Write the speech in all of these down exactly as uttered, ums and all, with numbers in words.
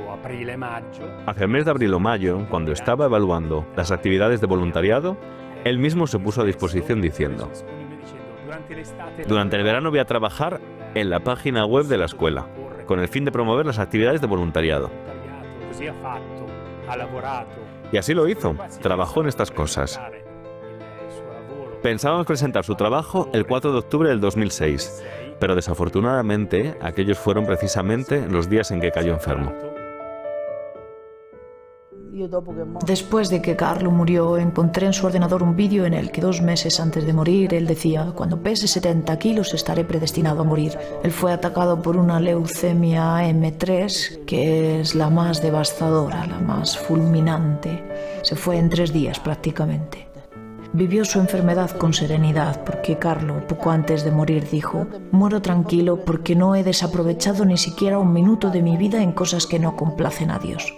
Hacia el mes de abril o mayo, cuando estaba evaluando las actividades de voluntariado, él mismo se puso a disposición diciendo: durante el verano voy a trabajar en la página web de la escuela, con el fin de promover las actividades de voluntariado. Y así lo hizo, trabajó en estas cosas. Pensábamos presentar su trabajo el cuatro de octubre del dos mil seis, pero desafortunadamente aquellos fueron precisamente los días en que cayó enfermo. Después de que Carlo murió, encontré en su ordenador un vídeo en el que dos meses antes de morir él decía: cuando pese setenta kilos estaré predestinado a morir. Él fue atacado por una leucemia eme tres, que es la más devastadora, la más fulminante. Se fue en tres días prácticamente. Vivió su enfermedad con serenidad porque Carlo, poco antes de morir, dijo: muero tranquilo porque no he desaprovechado ni siquiera un minuto de mi vida en cosas que no complacen a Dios.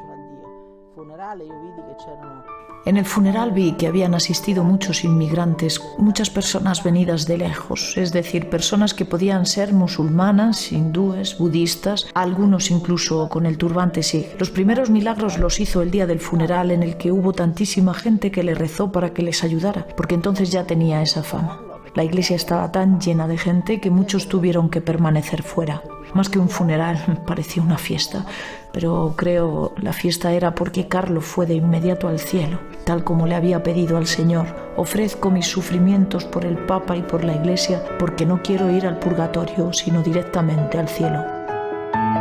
En el funeral vi que habían asistido muchos inmigrantes, muchas personas venidas de lejos, es decir, personas que podían ser musulmanas, hindúes, budistas, algunos incluso con el turbante sikh. Los primeros milagros los hizo el día del funeral, en el que hubo tantísima gente que le rezó para que les ayudara, porque entonces ya tenía esa fama. La iglesia estaba tan llena de gente que muchos tuvieron que permanecer fuera. Más que un funeral, parecía una fiesta, pero creo la fiesta era porque Carlo fue de inmediato al cielo, tal como le había pedido al Señor: ofrezco mis sufrimientos por el Papa y por la Iglesia, porque no quiero ir al purgatorio, sino directamente al cielo.